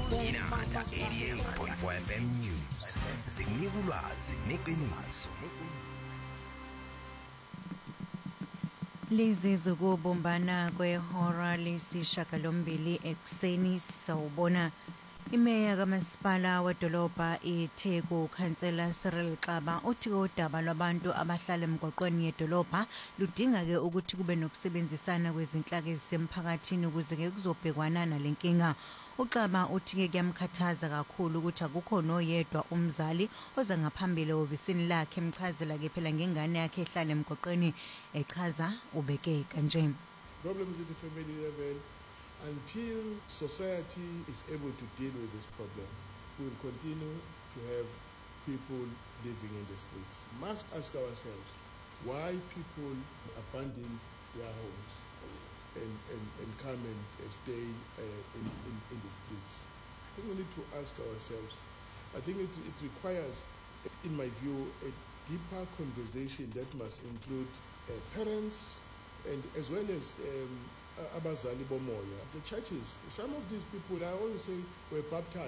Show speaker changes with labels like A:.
A: Inanda 88.4 FM News. Sinika ulwazi neqiniso.
B: Lezi zokubumbana kwehora lesishiyagalombili ekuseni sawubona. Imeya kamasipala wedolobha iTheku Councillor Cyril Xaba uthi udaba lwabantu abahlala emgwaqweni yedolobha ludinga ke ukuthi kube nokusebenzisana kwezinhlaka ezisemphakathini ukuze ke kuzobhekwana nalenkinga. Uxaba uthi ke kuyamkhathaza kakhulu ukuthi akukho noyedwa umzali oza ngaphambili obisini lakhe emchazela ke phela ngengane yakhe ehlala emgwaqweni echaza ubeke kanje.
C: Problems at the family level. Until society is able to deal with this problem, we will continue to have people living in the streets. We must ask ourselves why people abandon their homes and come and stay in the streets. I think we need to ask ourselves. I think it requires, in my view, a deeper conversation that must include parents and as well as abazali bomoya, the churches. Some of these people, I always say, were baptized.